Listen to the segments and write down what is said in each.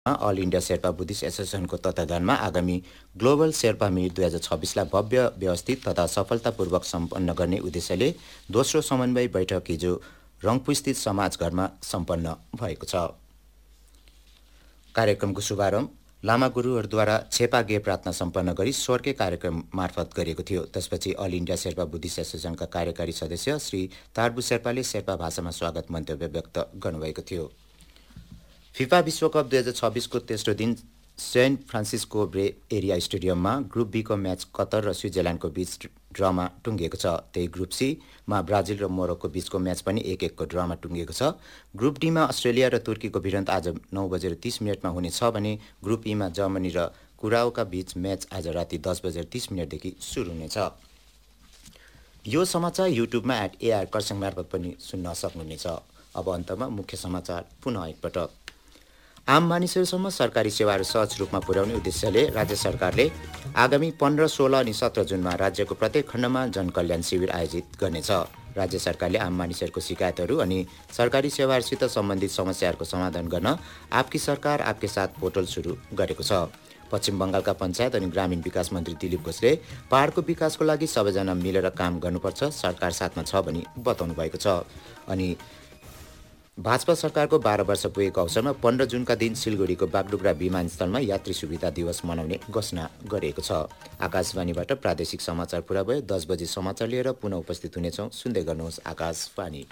All India Sherpa Buddhist एसोसिएसनको तत्वावधानमा आगामी global Sherpa meet 2026लाई भव्य व्यवस्थित तथा सफलतापूर्वक सम्पन्न गर्ने उद्देश्यले दोस्रो समन्वय बैठक हिजो रङपुस्थित समाजघरमा सम्पन्न भएको छ। कार्यक्रमको शुभारम्भ लामा गुरुहरूद्वारा छेपा गे प्रार्थना सम्पन्न गरी स्वर्गीय कार्यक्रम मार्फत गरिएको थियो। त्यसपछि अल इन्डिया शेर्पा बुद्धिस्ट एसोसिएसनका कार्यकारी सदस्य श्री तारबु शेर्पाले शेर्पा भाषामा स्वागत मन्तव्य व्यक्त गर्नुभएको थियो। फिफा विश्वकप 2026को तेस्रो दिन सेन्ट फ्रान्सिस्को बे एरिया स्टेडियममा ग्रुप बीको म्याच कतर र स्विजरल्यान्डको बीच ड्रमा टुङ्गिएको छ। त्यही ग्रुप सीमा ब्राजिल र मोरक्को बीचको म्याच पनि 1-1 को ड्रमा टुङ्गिएको छ। ग्रुप डीमा अस्ट्रेलिया र तुर्कीको भिडन्त आज 9:30 हुनेछ भने ग्रुप ईमा जर्मनी र कुराओका बीच म्याच आज राति 10:30 सुरु हुनेछ। यो समाचार युट्युबमा @AR कर्सङ मार्फत पनि सुन्न सक्नुहुनेछ। अब अन्तमा मुख्य समाचार पुनः एकपटक। आम मानिसहरूसम्म सरकारी सेवाहरू सहज रूपमा पुर्याउने उद्देश्यले राज्य सरकारले आगामी 15, 16 अनि 17 जुनमा राज्यको प्रत्येक खण्डमा जनकल्याण शिविर आयोजित गर्नेछ। राज्य सरकारले आम मानिसहरूको शिकायतहरू अनि सरकारी सेवाहरूसित सम्बन्धित समस्याहरूको समाधान गर्न आपकी सरकार आपके साथ पोर्टल सुरु गरेको छ। पश्चिम बङ्गालका पञ्चायत अनि ग्रामीण विकास मन्त्री दिलीप घोषले पहाडको विकासको लागि सबैजना मिलेर काम गर्नुपर्छ, सरकार साथमा छ भनी बताउनु भएको छ। अनि भाजपा सरकारको 12 वर्ष पुगेको अवसरमा 15 जुनका दिन सिलगढीको बागडोग्रा विमानस्थलमा यात्री सुविधा दिवस मनाउने घोषणा गरिएको छ। आकाशवाणीबाट प्रादेशिक समाचार पुरा भयो। 10 बजे समाचार लिएर पुनः उपस्थित हुनेछौँ। सुन्दै गर्नुहोस् आकाशवाणी।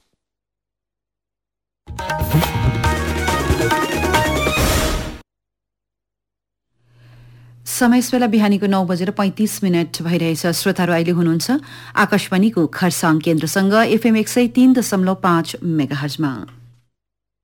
समय बेला बिहानीको 9:35 भइरहेछ। श्रोताहरू अहिले हुनुहुन्छ आकाशवाणीको खरसाङ केन्द्रसँग FM 103.5 मेगाहर्जमा।